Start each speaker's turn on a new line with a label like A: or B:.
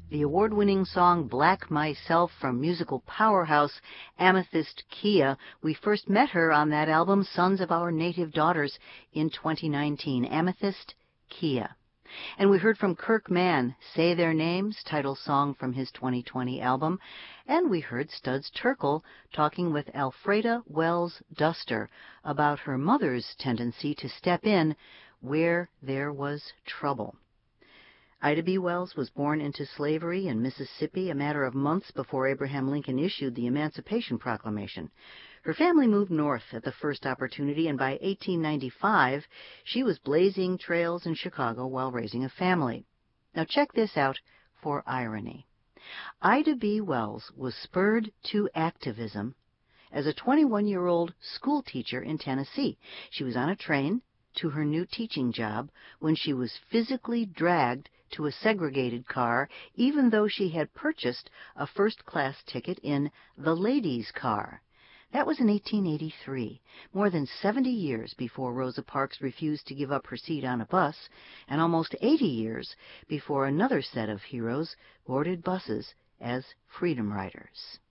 A: The award-winning song Black Myself from musical powerhouse Amethyst Kia. We first met her on that album Sons of Our Native Daughters in 2019. Amethyst Kia. And we heard from Kirk Mann, Say Their Names, title song from his 2020 album. And we heard Studs Terkel talking with Alfreda Wells Duster about her mother's tendency to step in where there was trouble. Ida B. Wells was born into slavery in Mississippi a matter of months before Abraham Lincoln issued the Emancipation Proclamation. Her family moved north at the first opportunity, and by 1895, she was blazing trails in Chicago while raising a family. Now check this out for irony. Ida B. Wells was spurred to activism as a 21-year-old school teacher in Tennessee. She was on a train to her new teaching job when she was physically dragged to a segregated car, even though she had purchased a first-class ticket in the ladies' car. That was in 1883, more than 70 years before Rosa Parks refused to give up her seat on a bus, and almost 80 years before another set of heroes boarded buses as freedom riders.